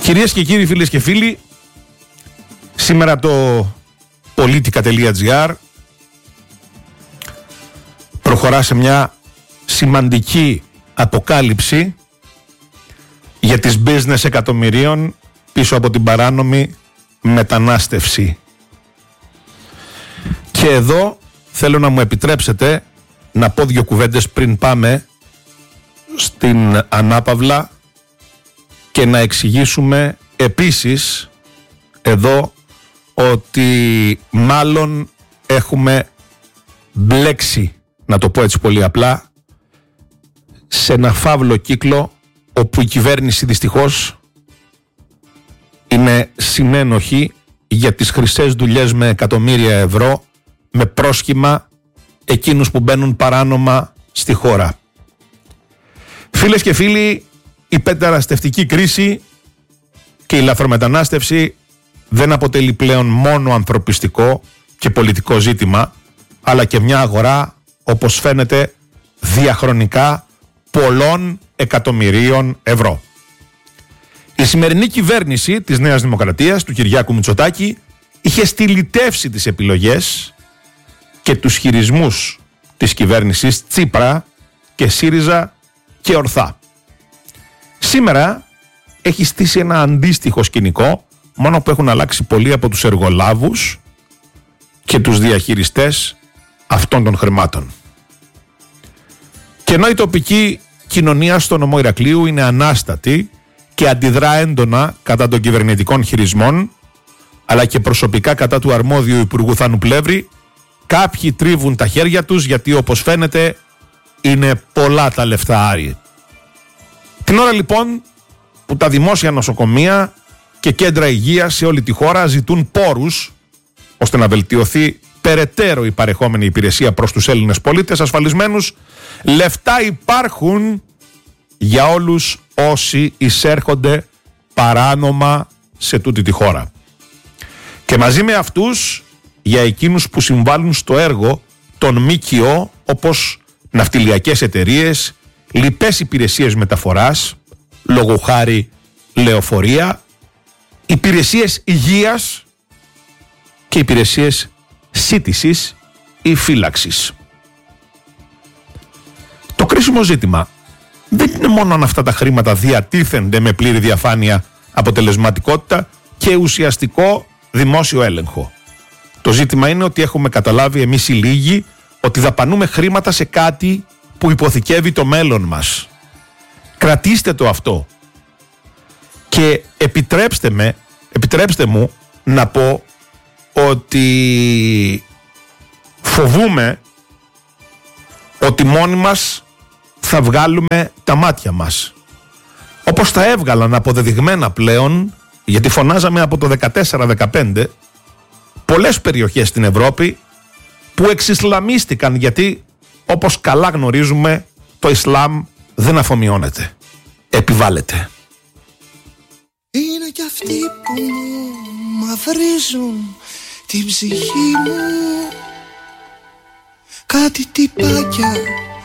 Κυρίες και κύριοι, φίλες και φίλοι, σήμερα το politica.gr προχωρά σε μια σημαντική αποκάλυψη για τις business εκατομμυρίων πίσω από την παράνομη μετανάστευση. Και εδώ θέλω να μου επιτρέψετε να πω δύο κουβέντες πριν πάμε στην ανάπαυλα και να εξηγήσουμε επίσης εδώ ότι μάλλον έχουμε μπλέξει, να το πω έτσι πολύ απλά, σε ένα φαύλο κύκλο όπου η κυβέρνηση δυστυχώς είναι συνένοχη για τις χρυσές δουλειές με εκατομμύρια ευρώ, με πρόσχημα εκείνους που μπαίνουν παράνομα στη χώρα. Φίλες και φίλοι, η μεταναστευτική κρίση και η λαθρομετανάστευση δεν αποτελεί πλέον μόνο ανθρωπιστικό και πολιτικό ζήτημα, αλλά και μια αγορά, όπως φαίνεται, διαχρονικά πολλών εκατομμυρίων ευρώ. Η σημερινή κυβέρνηση της Νέας Δημοκρατίας, του Κυριάκου Μητσοτάκη, είχε στυλιτεύσει τις επιλογές και τους χειρισμούς της κυβέρνησης Τσίπρα και ΣΥΡΙΖΑ και ορθά. Σήμερα έχει στήσει ένα αντίστοιχο σκηνικό, μόνο που έχουν αλλάξει πολλοί από τους εργολάβους και τους διαχειριστές αυτών των χρημάτων. Και ενώ η τοπική κοινωνία στο νομό Ηρακλείου είναι ανάστατη και αντιδρά έντονα κατά των κυβερνητικών χειρισμών, αλλά και προσωπικά κατά του αρμόδιου Υπουργού Θάνου Πλεύρη, κάποιοι τρίβουν τα χέρια τους γιατί, όπως φαίνεται, είναι πολλά τα λεφτά άρη. Την ώρα λοιπόν που τα δημόσια νοσοκομεία και κέντρα υγείας σε όλη τη χώρα ζητούν πόρους ώστε να βελτιωθεί περαιτέρω η παρεχόμενη υπηρεσία προς τους Έλληνες πολίτες ασφαλισμένους, λεφτά υπάρχουν για όλους όσοι εισέρχονται παράνομα σε τούτη τη χώρα. Και μαζί με αυτούς για εκείνους που συμβάλλουν στο έργο των ΜΚΟ, όπως ναυτιλιακές εταιρείες, λοιπές υπηρεσίες μεταφοράς, λόγω χάρη λεωφορεία, υπηρεσίες υγείας και υπηρεσίες σύτησης ή φύλαξης. Το κρίσιμο ζήτημα δεν είναι μόνο αν αυτά τα χρήματα διατίθενται με πλήρη διαφάνεια, αποτελεσματικότητα και ουσιαστικό δημόσιο έλεγχο. Το ζήτημα είναι ότι έχουμε καταλάβει εμείς οι λίγοι ότι δαπανούμε χρήματα σε κάτι που υποθηκεύει το μέλλον μας. Κρατήστε το αυτό. Και επιτρέψτε μου να πω ότι φοβούμαι ότι μόνοι μας θα βγάλουμε τα μάτια μας. Όπως τα έβγαλαν αποδεδειγμένα πλέον, γιατί φωνάζαμε από το 14-15, πολλές περιοχές στην Ευρώπη που εξισλαμίστηκαν, γιατί όπως καλά γνωρίζουμε το Ισλάμ δεν αφομοιώνεται, επιβάλλεται. Είναι κι αυτοί που μαυρίζουν την ψυχή μου, κάτι τυπάκια